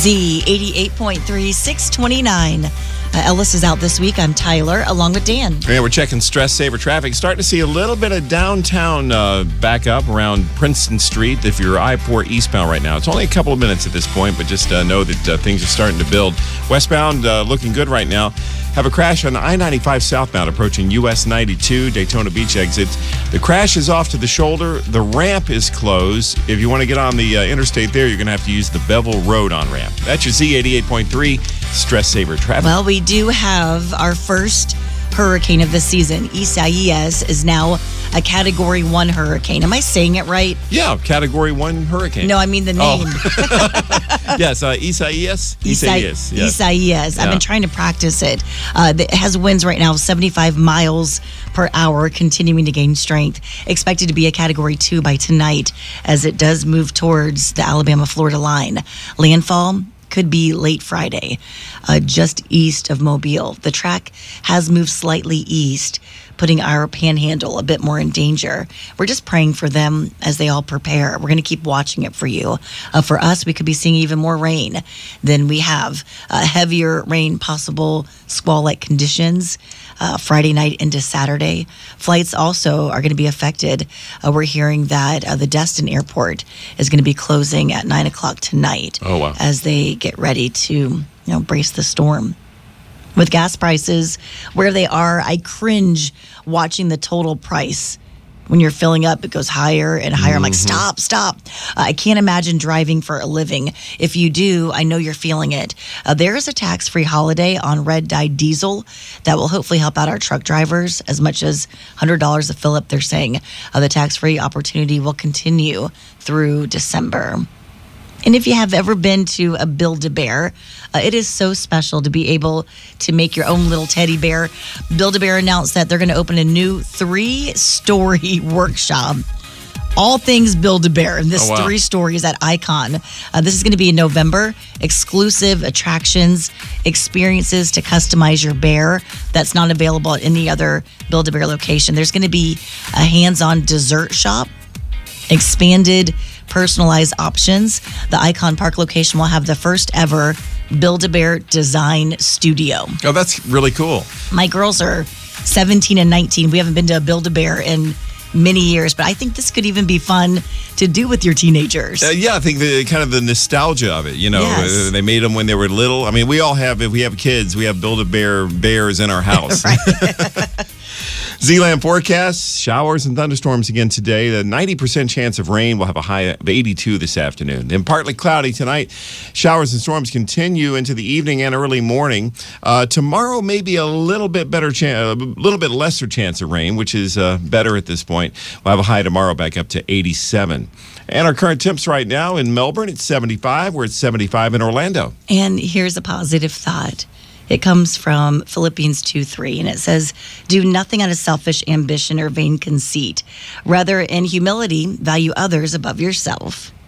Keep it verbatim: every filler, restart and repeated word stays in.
Z eighty-eight point three, six twenty-nine. Uh, Ellis is out this week. I'm Tyler, along with Dan. Yeah, we're checking Stress Saver traffic. Starting to see a little bit of downtown uh, back up around Princeton Street if you're I four eastbound right now. It's only a couple of minutes at this point, but just uh, know that uh, things are starting to build. Westbound uh, looking good right now. Have a crash on I ninety-five southbound approaching U S ninety-two, Daytona Beach exit. The crash is off to the shoulder. The ramp is closed. If you want to get on the uh, interstate there, you're going to have to use the Bevel Road on-ramp. That's your Z eighty-eight point three Stress Saver traffic. Well, we do have our first hurricane of the season. Isaias is now a Category one hurricane. Am I saying it right? Yeah, Category one hurricane. No, I mean the name. Oh. Yes, uh, Isaias. Isaias. Yes. Isaias. I've Yeah. been trying to practice it. Uh, it has winds right now of seventy-five miles per hour, continuing to gain strength. Expected to be a Category two by tonight as it does move towards the Alabama-Florida line. Landfall could be late Friday, uh, just east of Mobile. The track has moved slightly east, putting our panhandle a bit more in danger. We're just praying for them as they all prepare. We're going to keep watching it for you. Uh, for us, we could be seeing even more rain than we have. Uh, heavier rain, possible squall-like conditions uh, Friday night into Saturday. Flights also are going to be affected. Uh, we're hearing that uh, the Destin Airport is going to be closing at nine o'clock tonight. Oh, wow. As they get ready to, you know, brace the storm. With gas prices where they are, I cringe watching the total price. When you're filling up, it goes higher and higher. Mm-hmm. I'm like, stop, stop. Uh, I can't imagine driving for a living. If you do, I know you're feeling it. Uh, there is a tax-free holiday on red dye diesel that will hopefully help out our truck drivers as much as one hundred dollars a fill-up, they're saying. Uh, the tax-free opportunity will continue through December. And if you have ever been to a Build-A-Bear, uh, it is so special to be able to make your own little teddy bear. Build-A-Bear announced that they're going to open a new three-story workshop. All things Build-A-Bear. And this Oh, wow. three stories at Icon. Uh, this is going to be in November. Exclusive attractions, experiences to customize your bear. That's not available at any other Build-A-Bear location. There's going to be a hands-on dessert shop, expanded personalized options. The Icon Park location will have the first ever Build-A-Bear design studio. Oh, that's really cool. My girls are seventeen and nineteen. We haven't been to a Build-A-Bear in many years, but I think this could even be fun to do with your teenagers. Uh, yeah, I think the kind of the nostalgia of it. You know, Yes. uh, they made them when they were little. I mean, we all have, if we have kids, we have Build-A-Bear bears in our house. Z-Land forecast, showers and thunderstorms again today. The ninety percent chance of rain. We'll have a high of eighty-two this afternoon. Then partly cloudy tonight. Showers and storms continue into the evening and early morning. Uh, tomorrow may be a little bit better chance, a little bit lesser chance of rain, which is uh, better at this point. We'll have a high tomorrow back up to eighty-seven. And our current temps right now in Melbourne, it's seventy-five. We're at seventy-five in Orlando. And here's a positive thought. It comes from Philippians two three, and it says, do nothing out of selfish ambition or vain conceit. Rather, in humility, value others above yourself.